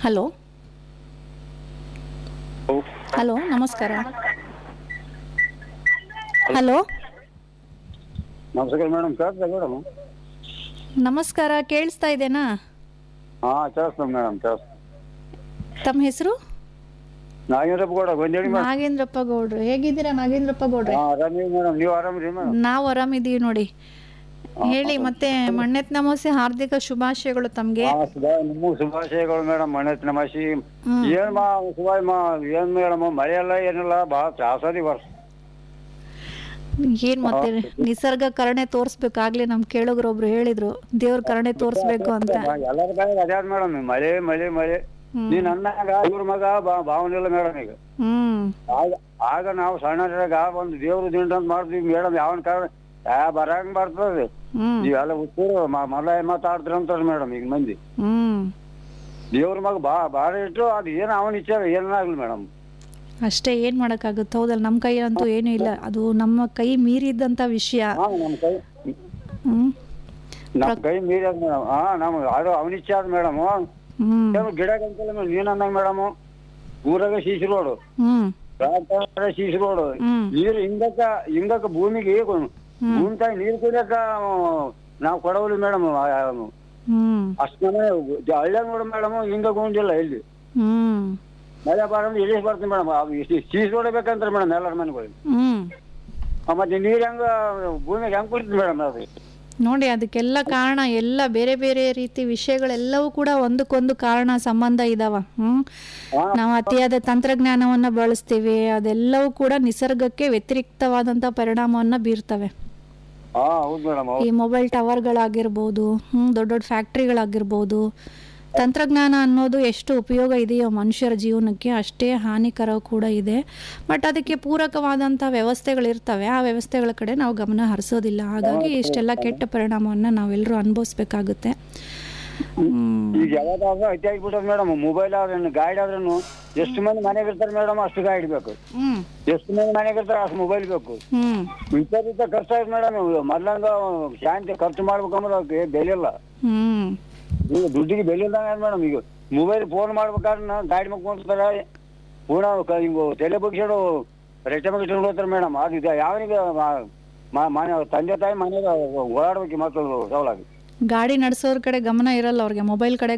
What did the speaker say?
Hello hello ನಮಸ್ಕಾರ. Hello ನಮಸ್ಕಾರ madam. ಕೇಳ್ತದೆ ಮೇಡಮ್? ನಮಸ್ಕಾರ, ಕೇಳಿಸ್ತಾ ಇದೆನಾ? ಹಾಂ ಕೇಳಿಸ್ತದೆ ಮೇಡಮ್, ಕೇಳಿಸ್ತದೆ. ತಮ್ಮ ಹೆಸರು? ನಾಗೇಂದ್ರಪ್ಪ ಗೌಡ ಗೊಂದೇಳಿ ಮೇಡಮ್. ನಾಗೇಂದ್ರಪ್ಪ ಗೌಡ್ರು. ಹೇಗಿದ್ದೀರಾ ನಾಗೇಂದ್ರಪ್ಪ ಗೌಡ್ರೆ? ಹಾಂ ಆರಾಮಿದ್ದೀವಿ ಮೇಡಮ್, ನೀವು ಆರಾಮಿರಿ ಮೇಡಮ್? ನಾವು ಆರಾಮಿದ್ದೀವಿ ನೋಡಿ. ಹೇಳಿ ಮತ್ತೆ, ಮಣ್ಣೆತ್ನ ಅಮಾವಾಸ್ಯೆ ಹಾರ್ದಿಕ ಶುಭಾಶಯಗಳು ತಮಗೆ. ನಿಮಗೂ ಶುಭಾಶಯಗಳು ಮೇಡಮ್. ಮಣ್ಣೆತ್ತಿನ ಅಮಾವಾಸ್ಯೆ ಏನ್ ಏನ್ ಮೇಡಮ್, ಮಳೆ ಎಲ್ಲ ಏನಿಲ್ಲ, ಭಾಳ ತ್ರಾಸದಿ ವರ್ಷ. ಏನ್ ಮತ್ತೆ ನಿಸರ್ಗ ಕರುಣೆ ತೋರಿಸ್ಬೇಕಾಗ್ಲಿ. ನಮ್ ಕೇಳೋಗ್ರೊಬ್ರು ಹೇಳಿದ್ರು ದೇವ್ರ ಕರುಣೆ ತೋರಿಸ್ಬೇಕು ಅಂತ. ಎಲ್ಲರ ಕಡೆ ಅದೇ ಮೇಡಮ್, ಮಳೆ ಮಳೆ ಮಳೆ. ನೀನ್ ಅನ್ನಾಗ ಇವ್ರ ಮಗ ಭಾವನಿಲ್ಲ ಮೇಡಮ್. ಈಗ ಆಗ ನಾವು ಸಣ್ಣರಾಗ ಒಂದು ದೇವ್ರ ದಿಂಡ ಅಂತ ಮಾಡ್ತೀವಿ ಮೇಡಮ್. ಯಾವನ್ ಕಾರಣ ಬರಂಗ್ ಬರ್ತದೆ. ನೀವೆಲ್ಲ ಹುಟ್ಟೂರು ಮಲ ಮಾತಾಡ್ತಾರ ಅಂತಾರ ಮೇಡಮ್ ಈಗ ಮಂದಿ. ದೇವ್ರ ಮಗ ಬಾಳ ಇಟ್ಟು ಅದು ಏನ್ ಅವನ ಇಚ್ಛೆ ಏನಾಗ್ಲಿ ಮೇಡಮ್. ಅಷ್ಟೇ, ಏನ್ ಮಾಡಕ್ಕಾಗುತ್ತೆ. ಹೌದಲ್ಲ, ನಮ್ ಕೈ ಅಂತೂ ಏನು ಇಲ್ಲ. ಅದು ನಮ್ಮ ಕೈ ಮೀರಿದಂತ ವಿಷಯ. ನಮ್ ಕೈ ಮೀರಿ ಮೇಡಮ್. ನಮ್ಗೆ ಅದು ಅವನ ಇಚ್ಛೆ ಆದ ಮೇಡಮ್. ಗಿಡ ಗಂಟಲ್ಲ ನೀನ್ ಅಂದಂಗ ಮೇಡಮ್. ಊರಾಗ ಸೀಸಿ ರೋಡು, ಸೀಸಿ ರೋಡು, ನೀರು ಹಿಂಗಕ್ಕ ಭೂಮಿಗೆ ಭೂಮಿ ತಾಯಿ ನೀರು ಕುಡಿಯಕ ನಾವ್ ಕೊಡವಲ್ಲಿ ಮೇಡಮ್. ಅಷ್ಟ ಹಳ್ಳ್ಯಾಗ ನೋಡು ಮೇಡಮ್, ಹಿಂಗ ಗುಂಡಿಲ್ಲ ಇಲ್ಲಿ. ಮಳೆ ಬಾರಂದ್ರೆ ಇಳಿಸ್ ಬರ್ತೀನಿ ಮೇಡಮ್. ಸೀಸ್ ಹೊಡಬೇಕಂತಾರೆ ಮೇಡಮ್ ಎಲ್ಲರ ಮನೆಗಳಿಗೆ. ಮತ್ತೆ ನೀರ್ ಹೆಂಗ ಭೂಮಿಗೆ ಹೆಂಗ್ ಕುಡಿತೀವಿ ಮೇಡಮ್ ಅದು? ನೋಡಿ, ಅದಕ್ಕೆಲ್ಲ ಕಾರಣ ಎಲ್ಲ ಬೇರೆ ಬೇರೆ ರೀತಿ ವಿಷಯಗಳೆಲ್ಲವೂ ಕೂಡ ಒಂದಕ್ಕೊಂದು ಕಾರಣ ಸಂಬಂಧ ಇದಾವ. ನಾವು ಅತಿಯಾದ ತಂತ್ರಜ್ಞಾನವನ್ನ ಬಳಸ್ತೀವಿ, ಅದೆಲ್ಲವೂ ಕೂಡ ನಿಸರ್ಗಕ್ಕೆ ವ್ಯತಿರಿಕ್ತವಾದಂತ ಪರಿಣಾಮವನ್ನ ಬೀರ್ತವೆ. ಈ ಮೊಬೈಲ್ ಟವರ್ಗಳಾಗಿರ್ಬೋದು, ದೊಡ್ಡ ದೊಡ್ಡ ಫ್ಯಾಕ್ಟ್ರಿಗಳಾಗಿರ್ಬೋದು. ತಂತ್ರಜ್ಞಾನ ಅನ್ನೋದು ಎಷ್ಟು ಉಪಯೋಗ ಇದೆಯೋ ಮನುಷ್ಯರ ಜೀವನಕ್ಕೆ, ಅಷ್ಟೇ ಹಾನಿಕರ ಕೂಡ ಇದೆ. ಬಟ್ ಅದಕ್ಕೆ ಪೂರಕವಾದಂಥ ವ್ಯವಸ್ಥೆಗಳಿರ್ತವೆ, ಆ ವ್ಯವಸ್ಥೆಗಳ ಕಡೆ ನಾವು ಗಮನ ಹರಿಸೋದಿಲ್ಲ. ಹಾಗಾಗಿ ಇಷ್ಟೆಲ್ಲ ಕೆಟ್ಟ ಪರಿಣಾಮವನ್ನು ನಾವೆಲ್ಲರೂ ಅನುಭವಿಸ್ಬೇಕಾಗುತ್ತೆ. ಈಗ ಯಾವ್ದಾದ್ರು ಅತಿ ಆಗಿಬಿಟ್ಟದ ಮೇಡಮ್. ಮೊಬೈಲ್ ಆದ್ರೂ ಗಾಡಿ ಆದ್ರೂ ಎಷ್ಟು ಮಂದಿ ಮನೆಗೆ ಇರ್ತಾರೆ ಮೇಡಮ್, ಅಷ್ಟು ಗಾಡಿ ಬೇಕು. ಎಷ್ಟು ಮಂದಿ ಮನೆಗೆ ಇರ್ತಾರೆ ಅಷ್ಟು ಮೊಬೈಲ್ ಬೇಕು. ವಿಪರೀತ ಖರ್ಚು ಆಯ್ತು ಮೇಡಮ್. ಮೊದ್ಲಂಗ ಶಾಂತಿ ಖರ್ಚು ಮಾಡ್ಬೇಕಂದ್ರೆ ಅದಕ್ಕೆ ಬೆಲೆ ಇಲ್ಲ. ಈಗ ದುಡ್ಡಿಗೆ ಬೆಲೆ ಇಲ್ದಂಗ ಮೇಡಮ್. ಈಗ ಮೊಬೈಲ್ ಫೋನ್ ಮಾಡ್ಬೇಕಾದ್ರೆ ಗಾಡಿ ಮಕ್ಕೊಂತಾರೆ, ಪೂರ್ಣ ಹಿಂಗು ತಲೆ ಬಗ್ಸೋಡು ರೆಟ್ಟೆ ಬಗ್ಗೆ ಇಟ್ಕೊಂಡು ಹೋಗ್ತಾರೆ ಮೇಡಮ್. ಅದು ಯಾವನಿಗೆ ಮನೆ ತಂದೆ ತಾಯಿ ಮನೆಗೆ ಓಡಾಡ್ಬೇಕು ಮಕ್ಕಳು ಸವಲಾಗಿ. ಗಾಡಿ ನಡೆಸೋರ್ ಕಡೆ ಗಮನ ಇರಲ್ಲ, ಅವ್ರಿಗೆ ಮೊಬೈಲ್ ಕಡೆ